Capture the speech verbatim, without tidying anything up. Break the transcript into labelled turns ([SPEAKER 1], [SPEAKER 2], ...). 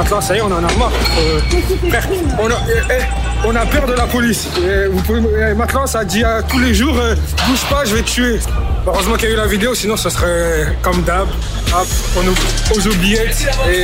[SPEAKER 1] maintenant, ça y est, on en a marre. Euh, frère, on a, eh, eh, on a peur de la police. Et vous pouvez, eh, maintenant, ça dit euh, tous les jours, euh, bouge pas, je vais te tuer. Heureusement qu'il y a eu la vidéo, sinon ça serait comme d'hab. Hop, on ouvre aux oubliettes. Et